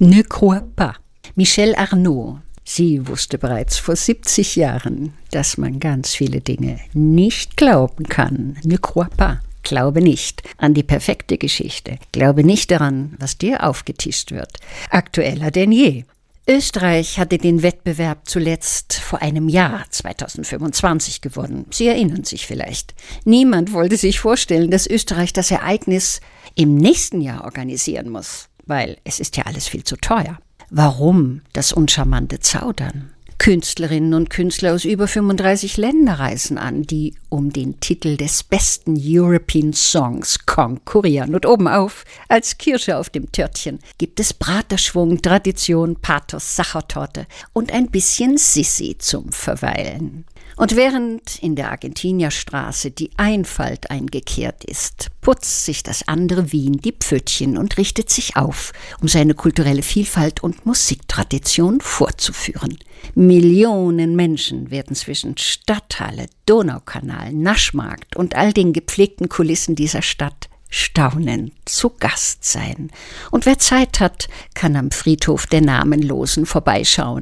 Ne crois pas. Michel Arnaud. Sie wusste bereits vor 70 Jahren, dass man ganz viele Dinge nicht glauben kann. Ne crois pas. Glaube nicht an die perfekte Geschichte. Glaube nicht daran, was dir aufgetischt wird. Aktueller denn je. Österreich hatte den Wettbewerb zuletzt vor einem Jahr, 2025, gewonnen. Sie erinnern sich vielleicht. Niemand wollte sich vorstellen, dass Österreich das Ereignis im nächsten Jahr organisieren muss, weil es ist ja alles viel zu teuer. Warum das uncharmante Zaudern? Künstlerinnen und Künstler aus über 35 Ländern reisen an, die um den Titel des besten European Songs konkurrieren. Und obenauf, als Kirsche auf dem Törtchen, gibt es Praterschwung, Tradition, Pathos, Sachertorte und ein bisschen Sissi zum Verweilen. Und während in der Argentinierstraße die Einfalt eingekehrt ist, putzt sich das andere Wien die Pfötchen und richtet sich auf, um seine kulturelle Vielfalt und Musiktradition vorzuführen. Millionen Menschen werden zwischen Stadthalle, Donaukanal, Naschmarkt und all den gepflegten Kulissen dieser Stadt staunend zu Gast sein. Und wer Zeit hat, kann am Friedhof der Namenlosen vorbeischauen.